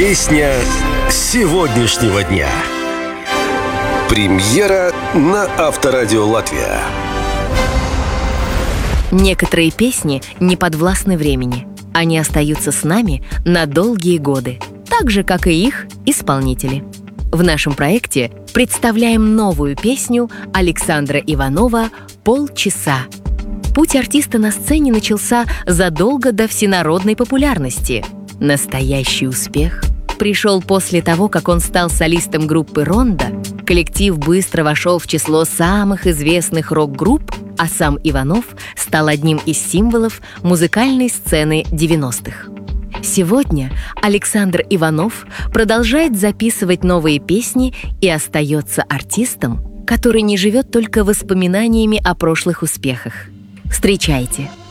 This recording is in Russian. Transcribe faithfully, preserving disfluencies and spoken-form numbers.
Песня сегодняшнего дня. Премьера на Авторадио Латвия. Некоторые песни не подвластны времени. Они остаются с нами на долгие годы, так же, как и их исполнители. В нашем проекте представляем новую песню Александра Иванова «Полчаса». Путь артиста на сцене начался задолго до всенародной популярности. Настоящий успех пришел после того, как он стал солистом группы «Рондо». Коллектив быстро вошел в число самых известных рок-групп, а сам Иванов стал одним из символов музыкальной сцены девяностых. Сегодня Александр Иванов продолжает записывать новые песни и остается артистом, который не живет только воспоминаниями о прошлых успехах. Встречайте!